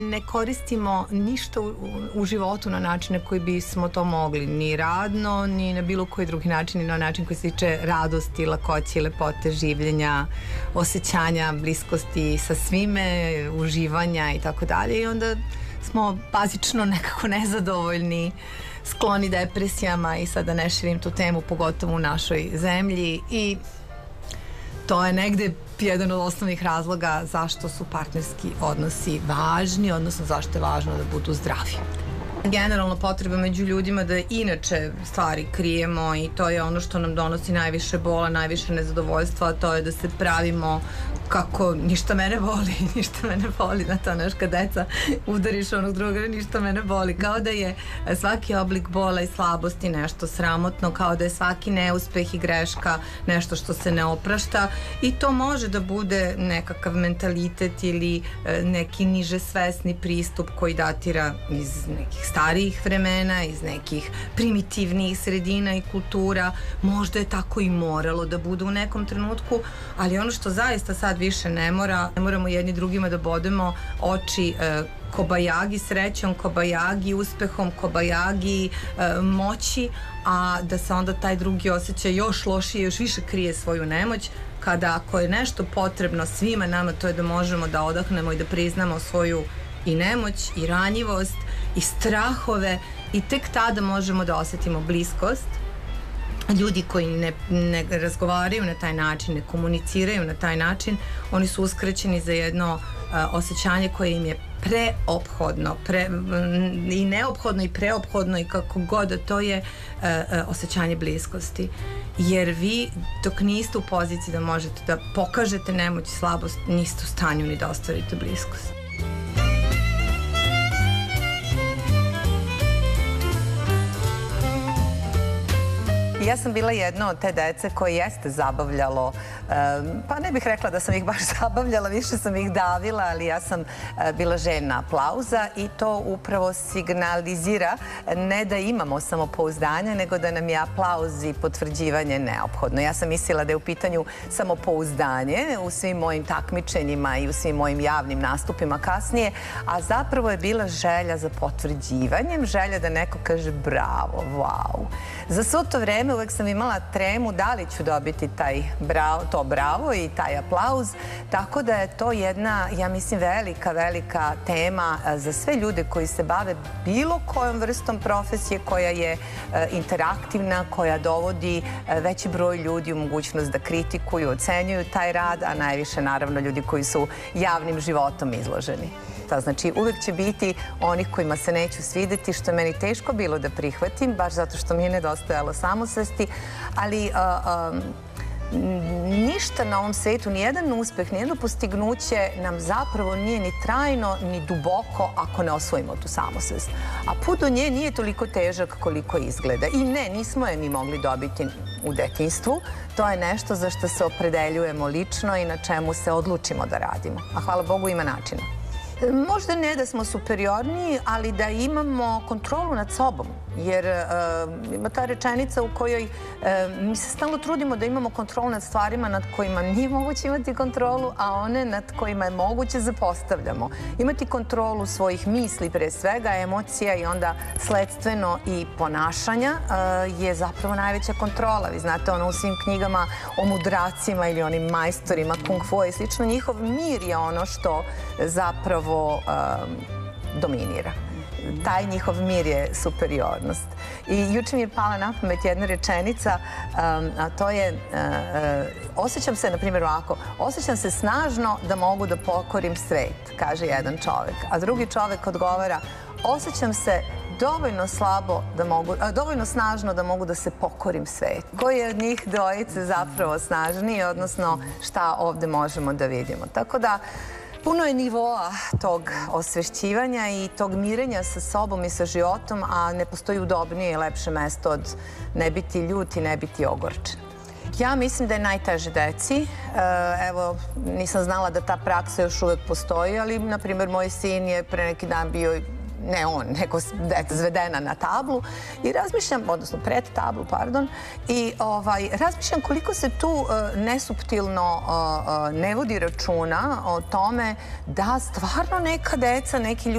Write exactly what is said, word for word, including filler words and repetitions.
Ne koristimo ništa u, u životu na način na koji bismo to mogli, ni radno, ni na bilo koji drugi način, ni na način koji se tiče radosti, lakoće, lepote, življenja, osjećanja, bliskosti sa svime, uživanja i tako dalje. I onda smo bazično nekako nezadovoljni, skloni depresijama i sada ne širim tu temu, pogotovo u našoj zemlji, i to je negde jedan od osnovnih razloga zašto su partnerski odnosi važni, odnosno zašto je važno da budu zdravi. Generalno potreba među ljudima da inače stvari krijemo, i to je ono što nam donosi najviše bola, najviše nezadovoljstva, a to je da se pravimo kako ništa mene boli, ništa mene boli, na to naš kad deca udariš onog druga, ništa mene boli, kao da je svaki oblik bola i slabosti nešto sramotno, kao da je svaki neuspeh i greška nešto što se ne oprašta, i to može da bude nekakav mentalitet ili neki niže svesni pristup koji datira iz nekih starijih vremena, iz nekih primitivnijih sredina i kultura. Možda je tako i moralo da bude u nekom trenutku, ali ono što zaista sad više ne mora, ne moramo jedni drugima da bodemo oči e, kobajagi srećom, kobajagi uspehom, kobajagi e, moći, a da se onda taj drugi osjeća još lošije, još više krije svoju nemoć, kada ako je nešto potrebno svima nama, to je da možemo da odahnemo i da priznamo svoju i nemoć, i ranjivost, i strahove, i tek tada možemo da osetimo bliskost. Ljudi koji ne, ne razgovaraju na taj način, ne komuniciraju na taj način, oni su uskraćeni za jedno uh, osjećanje koje im je preophodno, pre, i neophodno i preophodno, i kako god da to je uh, uh, osjećanje bliskosti. Jer vi dok niste u poziciji da možete da pokažete nemoć i slabost, niste u stanju ni da ostvarite bliskost. Ja sam bila jedna od te dece koje jeste zabavljalo, pa ne bih rekla da sam ih baš zabavljala, više sam ih davila, ali ja sam bila željna aplauza, i to upravo signalizira ne da imamo samopouzdanje, nego da nam je aplauz i potvrđivanje neophodno. Ja sam mislila da je u pitanju samopouzdanje u svim mojim takmičenjima i u svim mojim javnim nastupima kasnije, a zapravo je bila želja za potvrđivanjem, želja da neko kaže bravo, wow. Za svo to vreme uvek sam imala tremu da li ću dobiti taj bravo, to bravo i taj aplauz, tako da je to jedna, ja mislim, velika, velika tema za sve ljude koji se bave bilo kojom vrstom profesije koja je interaktivna, koja dovodi veći broj ljudi u mogućnost da kritikuju, ocenjuju taj rad, a najviše naravno ljudi koji su javnim životom izloženi. Znači, uvek će biti onih kojima se neću svideti, što je meni teško bilo da prihvatim, baš zato što mi je nedostajalo samosvesti, ali uh, um, ništa na ovom svetu, nijedan uspeh, nijedno postignuće nam zapravo nije ni trajno, ni duboko ako ne osvojimo tu samosvest. A put do nje nije toliko težak koliko izgleda. I ne, nismo je mi mogli dobiti u detinjstvu. To je nešto za što se opredeljujemo lično i na čemu se odlučimo da radimo. A hvala Bogu ima načina. Možda ne da smo superiorniji, ali da imamo kontrolu nad sobom. Jer uh, ima ta rečenica u kojoj uh, mi se stalno trudimo da imamo kontrolu nad stvarima nad kojima nije moguće imati kontrolu, a one nad kojima je moguće zapostavljamo. Imati kontrolu svojih misli, pre svega, emocija i onda sledstveno i ponašanja uh, je zapravo najveća kontrola. Vi znate, ono u svim knjigama o mudracima ili onim majstorima kung fu i slično, njihov mir je ono što zapravo um, dominira. Taj njihov mir je superiornost. I juče mi je pala na pamet jedna rečenica, um, a to je, uh, uh, osjećam se, na primjer ovako, osjećam se snažno da mogu da pokorim svet, kaže jedan čovek. A drugi čovek odgovara, osjećam se dovoljno slabo da mogu, a, dovoljno snažno da mogu da se pokorim svet. Koji je od njih dvojice zapravo snažniji, odnosno šta ovde možemo da vidimo. Tako da, puno je nivoa tog osvešćivanja i tog mirenja sa sobom i sa životom, a ne postoji udobnije i lepše mesto od ne biti ljut i ne biti ogorčen. Ja mislim da je najteže deci. Evo, nisam znala da ta praksa još uvek postoji, ali, na primjer, moj sin je pre neki dan bio, ne on, nego deta zvedena na tablu i razmišljam, odnosno pred tablu, pardon, i ovaj, razmišljam koliko se tu uh, nesuptilno uh, uh, ne vodi računa o tome da stvarno neka deca, neki ljudi